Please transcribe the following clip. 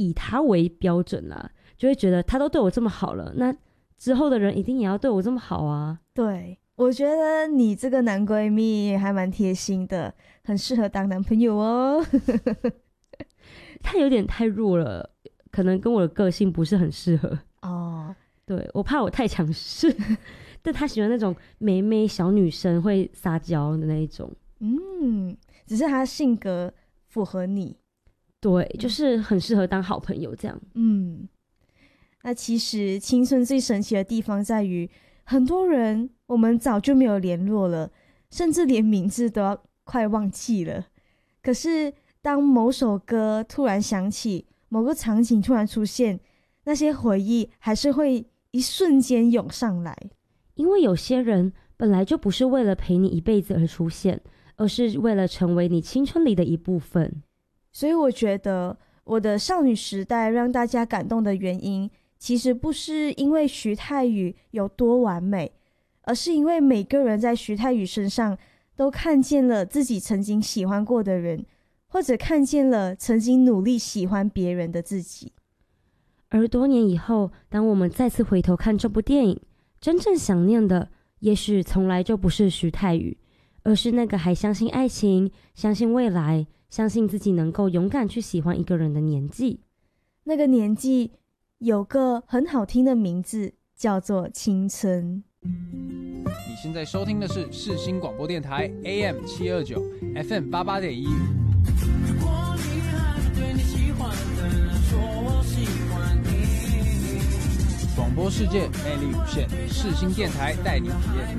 以他为标准啦，就会觉得他都对我这么好了，那之后的人一定也要对我这么好啊。 对，我觉得你这个男闺蜜还蛮贴心的，很适合当男朋友哦。 他有点太弱了，可能跟我的个性不是很适合哦。 对，我怕我太强势但他喜欢那种妹妹小女生会撒娇的那一种。 只是他性格符合你。 对，就是很适合当好朋友这样。 那其实青春最神奇的地方在于，很多人我们早就没有联络了，甚至连名字都要快忘记了。可是当某首歌突然响起，某个场景突然出现，那些回忆还是会一瞬间涌上来。 因为有些人本来就不是为了陪你一辈子而出现，而是为了成为你青春里的一部分。 所以我觉得我的少女时代让大家感动的原因，其实不是因为徐太宇有多完美，而是因为每个人在徐太宇身上都看见了自己曾经喜欢过的人，或者看见了曾经努力喜欢别人的自己。 而多年以后，当我们再次回头看这部电影，真正想念的也许从来就不是徐太宇，而是那个还相信爱情、相信未来、相信自己能够勇敢去喜欢一个人的年纪。 那个年纪有个很好听的名字，叫做青春。 你现在收听的是世新广播电台 AM 729 FM 88.1。广播世界魅力无限，世新电台带你体验。